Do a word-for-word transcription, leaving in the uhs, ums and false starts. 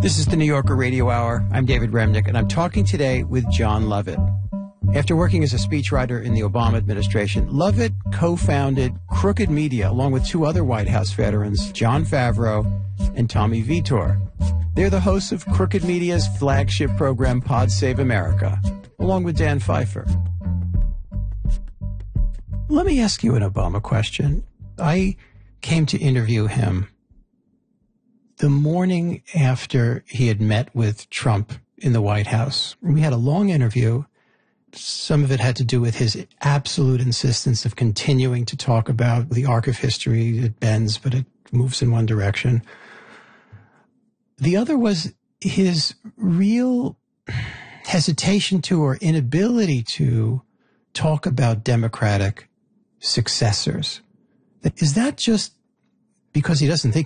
This is the New Yorker Radio Hour. I'm David Remnick, and I'm talking today with Jon Lovett. After working as a speechwriter in the Obama administration, Lovett co-founded Crooked Media along with two other White House veterans, Jon Favreau and Tommy Vitor. They're the hosts of Crooked Media's flagship program, Pod Save America, along with Dan Pfeiffer. Let me ask you an Obama question. I came to interview him the morning after he had met with Trump in the White House. We had a long interview. Some of it had to do with his absolute insistence of continuing to talk about the arc of history. It bends, but it moves in one direction. The other was his real hesitation to or inability to talk about Democratic successors. Is that just because he doesn't think